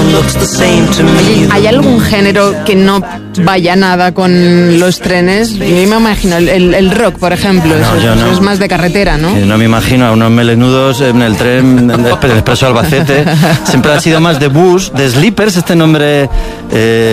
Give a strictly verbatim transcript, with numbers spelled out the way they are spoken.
¿Hay algún género que no vaya nada con los trenes? Yo me imagino el, el, el rock, por ejemplo. No, eso, yo no. Eso es más de carretera, ¿no? No me imagino a unos melenudos en el tren del Expreso Albacete. Siempre ha sido más de bus, de sleepers, este nombre... Eh,